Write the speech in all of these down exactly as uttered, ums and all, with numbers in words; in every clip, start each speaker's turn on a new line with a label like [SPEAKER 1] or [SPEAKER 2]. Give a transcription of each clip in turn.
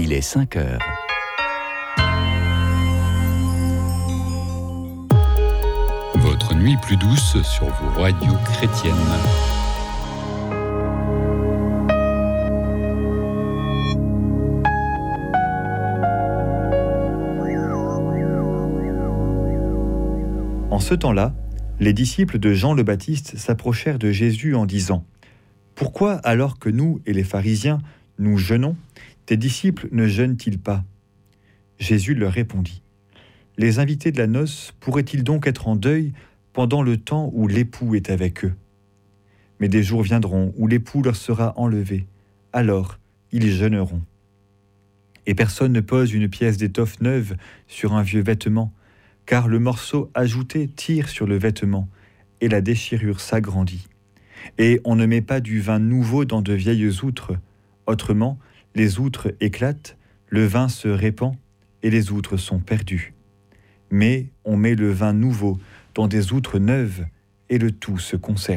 [SPEAKER 1] Il est cinq heures.
[SPEAKER 2] Votre nuit plus douce sur vos radios chrétiennes.
[SPEAKER 3] En ce temps-là, les disciples de Jean le Baptiste s'approchèrent de Jésus en disant : « Pourquoi, alors que nous et les pharisiens, nous jeûnons, tes disciples ne jeûnent-ils pas ?» Jésus leur répondit : « Les invités de la noce pourraient-ils donc être en deuil pendant le temps où l'époux est avec eux ? Mais des jours viendront où l'époux leur sera enlevé, alors ils jeûneront. Et personne ne pose une pièce d'étoffe neuve sur un vieux vêtement, car le morceau ajouté tire sur le vêtement, et la déchirure s'agrandit. Et on ne met pas du vin nouveau dans de vieilles outres, autrement, les outres éclatent, le vin se répand, et les outres sont perdues. Mais on met le vin nouveau dans des outres neuves, et le tout se conserve. »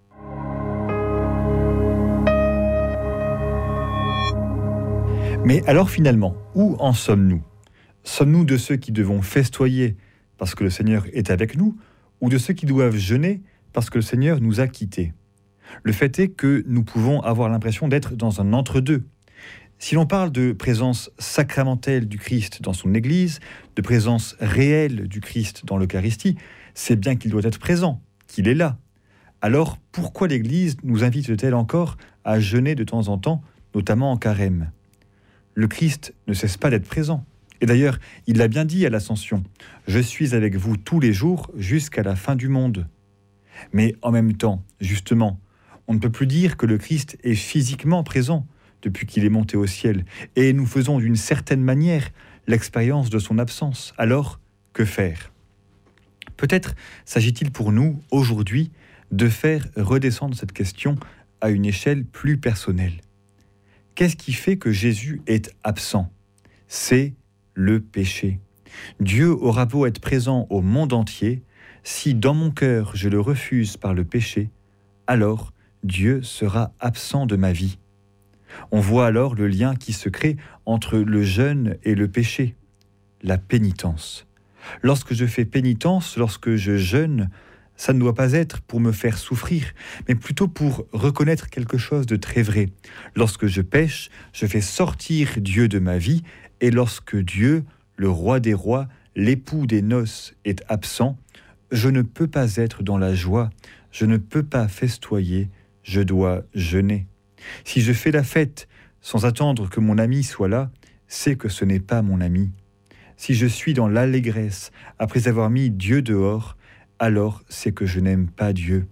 [SPEAKER 3] Mais alors finalement, où en sommes-nous ? Sommes-nous de ceux qui devons festoyer parce que le Seigneur est avec nous, ou de ceux qui doivent jeûner parce que le Seigneur nous a quittés ? Le fait est que nous pouvons avoir l'impression d'être dans un entre-deux. Si l'on parle de présence sacramentelle du Christ dans son Église, de présence réelle du Christ dans l'Eucharistie, c'est bien qu'il doit être présent, qu'il est là. Alors pourquoi l'Église nous invite-t-elle encore à jeûner de temps en temps, notamment en carême ? Le Christ ne cesse pas d'être présent. Et d'ailleurs, il l'a bien dit à l'Ascension, « Je suis avec vous tous les jours jusqu'à la fin du monde ». Mais en même temps, justement, on ne peut plus dire que le Christ est physiquement présent depuis qu'il est monté au ciel, et nous faisons d'une certaine manière l'expérience de son absence. Alors, que faire ? Peut-être s'agit-il pour nous, aujourd'hui, de faire redescendre cette question à une échelle plus personnelle. Qu'est-ce qui fait que Jésus est absent ? C'est le péché. Dieu aura beau être présent au monde entier, si dans mon cœur je le refuse par le péché, alors Dieu sera absent de ma vie. On voit alors le lien qui se crée entre le jeûne et le péché, la pénitence. Lorsque je fais pénitence, lorsque je jeûne, ça ne doit pas être pour me faire souffrir, mais plutôt pour reconnaître quelque chose de très vrai. Lorsque je pêche, je fais sortir Dieu de ma vie, et lorsque Dieu, le roi des rois, l'époux des noces, est absent, je ne peux pas être dans la joie, je ne peux pas festoyer, je dois jeûner. Si je fais la fête sans attendre que mon ami soit là, c'est que ce n'est pas mon ami. Si je suis dans l'allégresse après avoir mis Dieu dehors, alors c'est que je n'aime pas Dieu.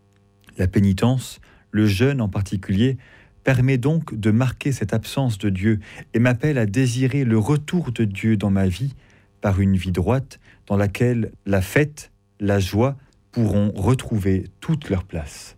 [SPEAKER 3] La pénitence, le jeûne en particulier, permet donc de marquer cette absence de Dieu et m'appelle à désirer le retour de Dieu dans ma vie par une vie droite dans laquelle la fête, la joie pourront retrouver toute leur place.